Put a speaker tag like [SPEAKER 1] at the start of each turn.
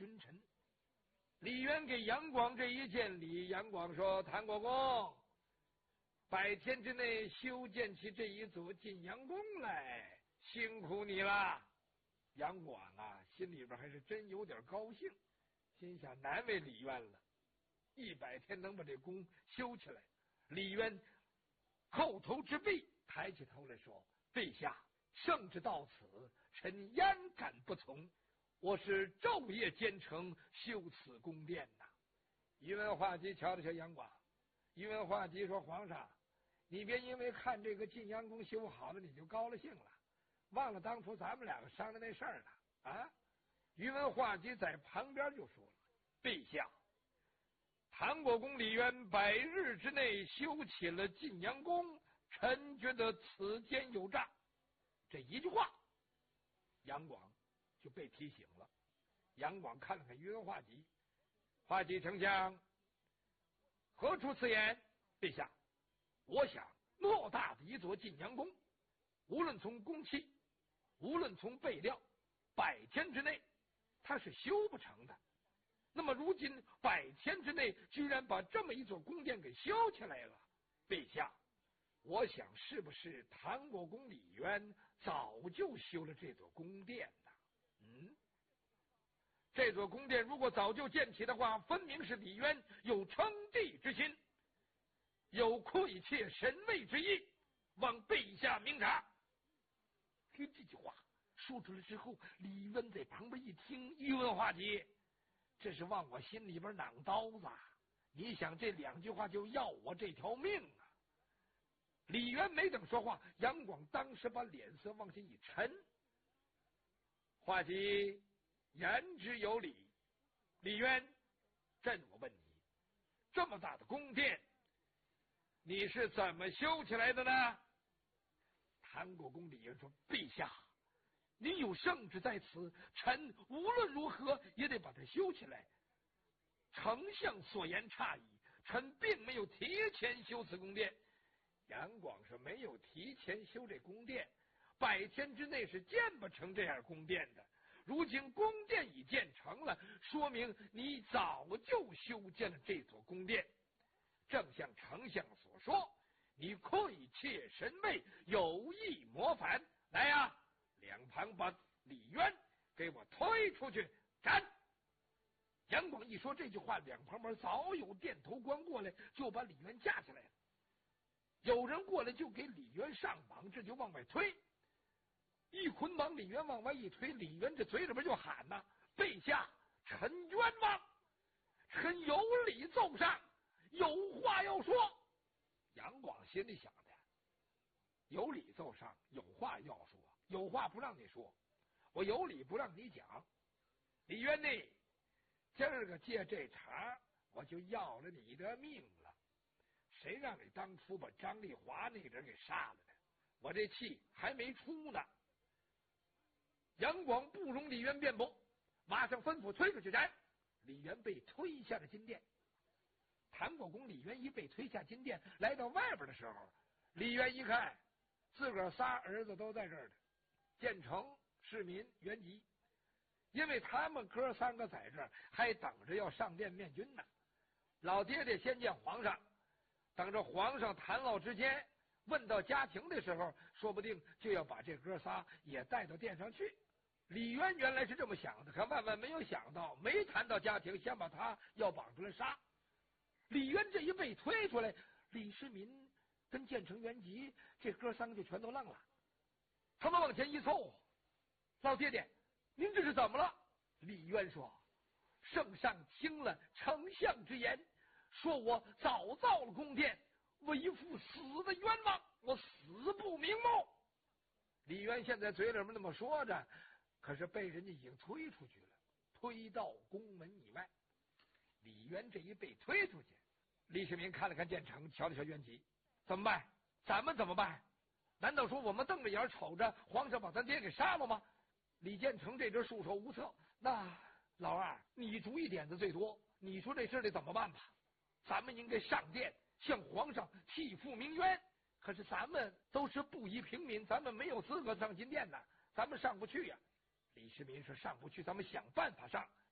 [SPEAKER 1] 君臣。李渊给杨广这一见礼，杨广说：“谭国公，100天之内修建起这一座晋阳宫来，辛苦你了。”杨广啊，心里边还是真有点高兴，心想难为李渊了，100天能把这宫修起来。李渊叩头之毕，抬起头来说：“陛下，圣旨到此，臣焉敢不从？我是昼夜兼程修此宫殿呐。”宇文化及瞧了瞧杨广，宇文化及说：“皇上，你别因为看这个晋阳宫修好了你就高了兴了，忘了当初咱们两个商量那事儿了啊！”宇文化及在旁边就说了：“陛下，谭国公李渊100日之内修起了晋阳宫，臣觉得此间有诈。”这一句话，杨广就被提醒了。杨广看了看宇文化及，化及丞相，何出此言？陛下，我想偌大的一座晋阳宫，无论从工期，无论从备料，100天之内它是修不成的。那么如今100天之内居然把这么一座宫殿给修起来了，陛下，我想是不是谭国公李渊早就修了这座宫殿呢？这座宫殿如果早就建起的话，分明是李渊有称帝之心，有窥窃神位之意，望陛下明察。听这句话说出来之后，李渊在旁边一听，宇文化及，这是往我心里边攮刀子，你想这2句话就要我这条命啊！李渊没等说话，杨广当时把脸色往下一沉。化及言之有理，李渊，朕我问你，这么大的宫殿你是怎么修起来的呢？谭国公李渊说：“陛下，您有圣旨在此，臣无论如何也得把它修起来。丞相所言差矣，臣并没有提前修此宫殿。”杨广说：“没有提前修这宫殿，100天之内是建不成这样宫殿的。如今宫殿已建成了，说明你早就修建了这座宫殿。正像丞相所说，你窥窃神位，有意谋反。来呀，两旁把李渊给我推出去斩！”杨广一说这句话，两旁边早有电头官过来，就把李渊架起来了。有人过来就给李渊上绑，这就往外推。一捆绑李渊往外一推，李渊这嘴里边就喊呐：“陛下，臣冤枉，臣有理奏上，有话要说。”杨广心里想的，有理奏上，有话要说，有话不让你说，我有理不让你讲。李渊呢，今儿个借这茬，我就要了你的命了。谁让你当初把张丽华那人给杀了呢？我这气还没出呢。杨广不容李渊辩驳，马上吩咐推出去斩。李渊被推下了金殿。谭国公李渊一被推下金殿，来到外边的时候，李渊一看自个儿仨儿子都在这儿呢，建成、市民、元吉，因为他们哥3个在这儿还等着要上殿面君呢。老爹爹先见皇上，等着皇上谈唠之间问到家庭的时候，说不定就要把这哥仨也带到殿上去。李渊原来是这么想的，可万万没有想到，没谈到家庭，先把他要绑出来杀。李渊这一被推出来，李世民跟建成、元吉这哥3个就全都愣了。他们往前一凑：“老爹爹，您这是怎么了？”李渊说：“圣上听了丞相之言，说我早造了宫殿，为父死的冤枉，我死不瞑目。”李渊现在嘴里面那么说着，可是被人家已经推出去了，推到宫门以外。李渊这一被推出去，李世民看了看建成，瞧了瞧元吉，怎么办？咱们怎么办？难道说我们瞪着眼瞅着皇上把咱爹给杀了吗？李建成这阵束手无策。那老二，你主意点子最多，你说这事得怎么办吧？咱们应该上殿向皇上替父鸣冤，可是咱们都是布衣平民，咱们没有资格上金殿呢，咱们上不去呀。李世民说：“上不去，咱们想办法上。”